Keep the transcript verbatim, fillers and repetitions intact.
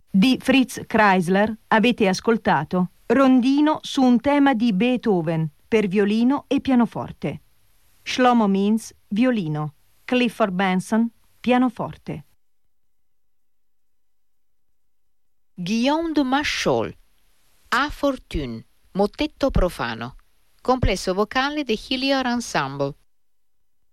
Di Fritz Kreisler avete ascoltato Rondino su un tema di Beethoven per violino e pianoforte. Shlomo Mintz, violino. Clifford Benson, pianoforte. Guillaume de Machaut, A Fortune, mottetto profano, complesso vocale The Hillier Ensemble.